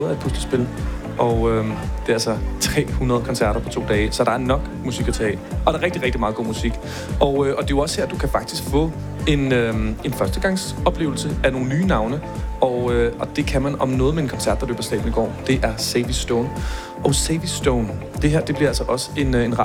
af et puslespil. Og det er altså 300 koncerter på 2 dage, så der er nok musik at tage af. Og der er rigtig, rigtig meget god musik. Og det er jo også her, du kan faktisk få en førstegangsoplevelse af nogle nye navne. Og det kan man om noget med en koncert, der løber staten i går. Det er Save Stone. Og Save Stone, det her, det bliver altså også en